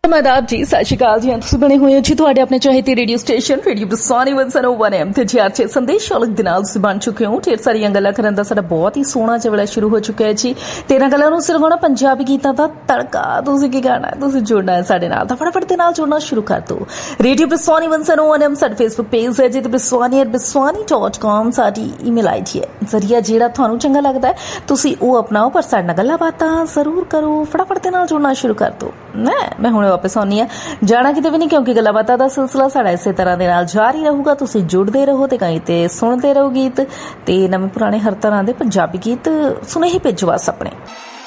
आदाब जी, सत श्री अकाल जी। तुसीं बने हुए हो जी तुहाडे अपने चाहते रेडियो स्टेशन रेडियो बरसाने 101 FM ते जी आज संदेश अलग दे नाल तुसीं बन चुके हो। ढेर सारियां गल्लां करन दा साडा बहुत ही सोहना जिहा वेला शुरू हो चुका है जी। तेरां गल्लां नूं सिरगाउणा पंजाबी गीतां दा तड़का। तुसीं की करना है, तुसीं जुड़ना है साडे नाल। तां फटाफट दे नाल जुड़ना शुरू कर दो। रेडियो बरसाने 101 FM साडा फेसबुक पेज है जी ते brswani@brswani.com साडी ईमेल आईडी है। जरिया जेड़ा तुहानूं चंगा लगदा है तुसीं ओह अपनाओ, पर साडे नाल गल्लां बातां जरूर करो। फटाफट दे नाल जुड़ना शुरू कर दो। मैं हुणे वापस आउणी आ, जाना किते भी नहीं, क्योंकि गल्लां बातां दा सिलसिला साडा इसे तरह दे नाल जारी रहूगा। तुसीं जुड़दे रहो ते कहीं ते सुणदे रहो गीत ते नवें पुराने हर तरह दे पंजाबी गीत सुनेहे भेजो बस अपने।